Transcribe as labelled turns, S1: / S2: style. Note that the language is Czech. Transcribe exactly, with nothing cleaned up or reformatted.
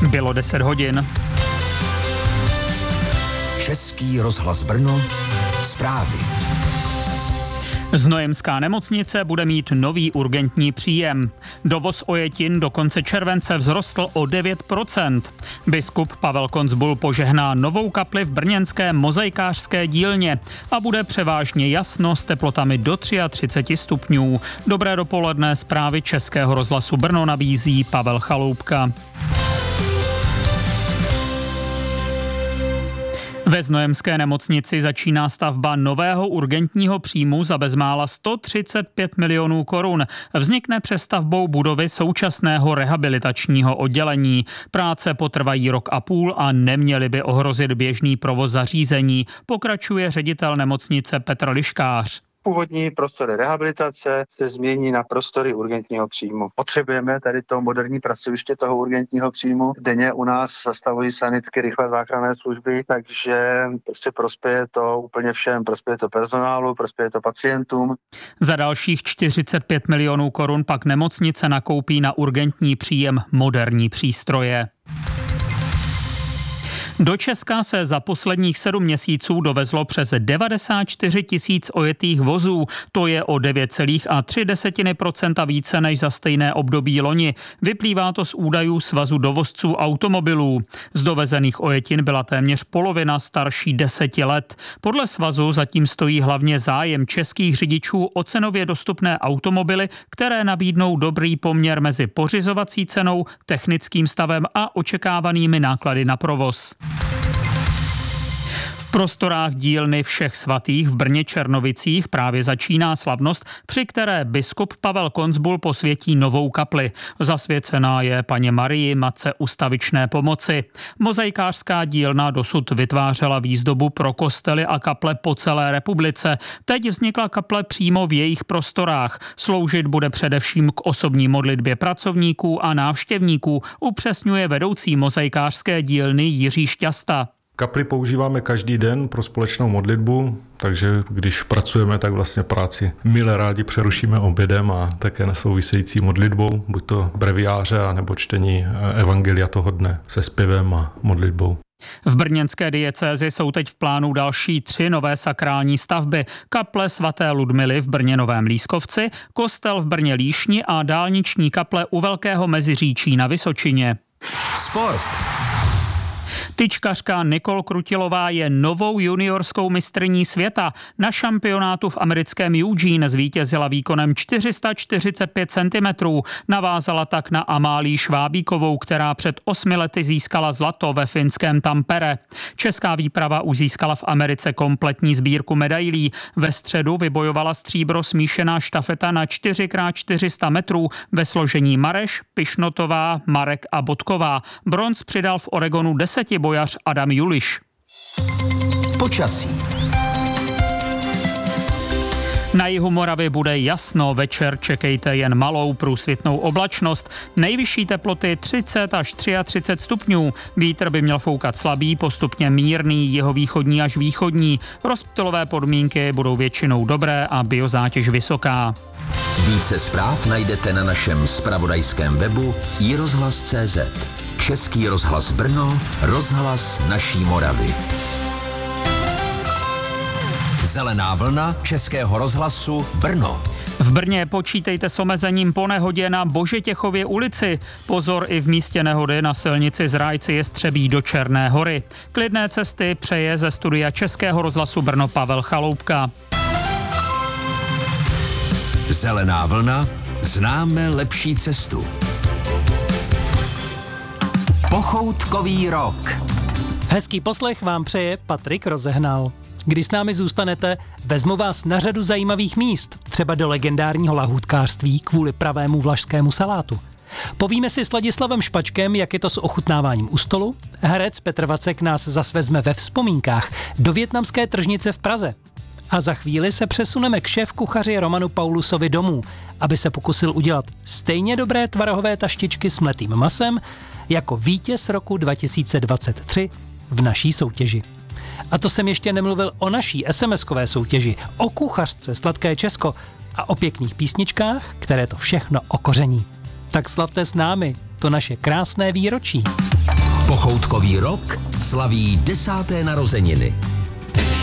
S1: Bylo deset hodin.
S2: Český rozhlas Brno, zprávy.
S1: Znojemská nemocnice bude mít nový urgentní příjem. Dovoz ojetin do konce července vzrostl o devět procent. Biskup Pavel Koncbul požehná novou kapli v brněnské mozaikářské dílně a bude převážně jasno s teplotami do třicet tři stupňů. Dobré dopoledne, zprávy Českého rozhlasu Brno nabízí Pavel Chaloupka. Ve znojemské nemocnici začíná stavba nového urgentního příjmu za bezmála sto třicet pět milionů korun. Vznikne přestavbou budovy současného rehabilitačního oddělení. Práce potrvají rok a půl a neměly by ohrozit běžný provoz zařízení, pokračuje ředitel nemocnice Petr Liškář.
S3: Původní prostory rehabilitace se změní na prostory urgentního příjmu. Potřebujeme tady to moderní pracoviště toho urgentního příjmu. Denně u nás zastavují sanitky, rychlé záchranné služby, takže prostě prospěje to úplně všem. Prospěje to personálu, prospěje to pacientům.
S1: Za dalších čtyřicet pět milionů korun pak nemocnice nakoupí na urgentní příjem moderní přístroje. Do Česka se za posledních sedm měsíců dovezlo přes devadesát čtyři tisíc ojetých vozů. To je o devět celá tři procenta více než za stejné období loni. Vyplývá to z údajů Svazu dovozců automobilů. Z dovezených ojetin byla téměř polovina starší deseti let. Podle svazu zatím stojí hlavně zájem českých řidičů o cenově dostupné automobily, které nabídnou dobrý poměr mezi pořizovací cenou, technickým stavem a očekávanými náklady na provoz. V prostorách dílny Všech svatých v Brně Černovicích právě začíná slavnost, při které biskup Pavel Koncbul posvětí novou kapli. Zasvěcená je Panně Marii, matce ustavičné pomoci. Mozaikářská dílna dosud vytvářela výzdobu pro kostely a kaple po celé republice. Teď vznikla kaple přímo v jejich prostorách. Sloužit bude především k osobní modlitbě pracovníků a návštěvníků, upřesňuje vedoucí mozaikářské dílny Jiří Šťasta.
S4: Kapli používáme každý den pro společnou modlitbu, takže když pracujeme, tak vlastně práci mile rádi přerušíme obědem a také nesouvisející modlitbou, buď to breviáře, anebo čtení evangelia toho dne se zpěvem a modlitbou.
S1: V brněnské diecézi jsou teď v plánu další tři nové sakrální stavby. Kaple svaté Ludmily v Brně Novém Lískovci, kostel v Brně Líšni a dálniční kaple u Velkého Meziříčí na Vysočině.
S2: Sport.
S1: Tyčkařka Nicole Krutilová je novou juniorskou mistryní světa. Na šampionátu v americkém Eugene zvítězila výkonem čtyři sta čtyřicet pět centimetrů. Navázala tak na Amálii Švábíkovou, která před osmi lety získala zlato ve finském Tampere. Česká výprava už získala v Americe kompletní sbírku medailí. Ve středu vybojovala stříbro smíšená štafeta na čtyři krát čtyři sta metrů ve složení Mareš, Pišnotová, Marek a Bodková. Bronz přidal v Oregonu deseti bojař Adam Juliš.
S2: Počasí.
S1: Na jihu Moravy bude jasno, večer čekejte jen malou průsvitnou oblačnost. Nejvyšší teploty třicet až třicet tři stupňů. Vítr by měl foukat slabý, postupně mírný, jihovýchodní až východní. Rozptylové podmínky budou většinou dobré a biozátěž vysoká.
S2: Více zpráv najdete na našem zpravodajském webu i rozhlas tečka cé zet. Český rozhlas Brno, rozhlas naší Moravy. Zelená vlna Českého rozhlasu Brno.
S1: V Brně počítejte s omezením po nehodě na Božetěchově ulici. Pozor i v místě nehody na silnici z Rájci Jestřebí do Černé Hory. Klidné cesty přeje ze studia Českého rozhlasu Brno Pavel Chaloupka.
S2: Zelená vlna, známe lepší cestu. Pochoutkový rok.
S5: Hezký poslech vám přeje Patrik Rozehnal. Když s námi zůstanete, vezmu vás na řadu zajímavých míst, třeba do legendárního lahůdkářství kvůli pravému vlašskému salátu. Povíme si s Ladislavem Špačkem, jak je to s ochutnáváním u stolu. Herec Petr Vacek nás zas vezme ve vzpomínkách do vietnamské tržnice v Praze. A za chvíli se přesuneme k šéfkuchaři Romanu Paulusovi domů, aby se pokusil udělat stejně dobré tvarohové taštičky s mletým masem jako vítěz roku dva tisíce dvacet tři v naší soutěži. A to jsem ještě nemluvil o naší es em eskové soutěži, o kuchařce Sladké Česko a o pěkných písničkách, které to všechno okoření. Tak slavte s námi to naše krásné výročí.
S2: Pochoutkový rok slaví desáté narozeniny.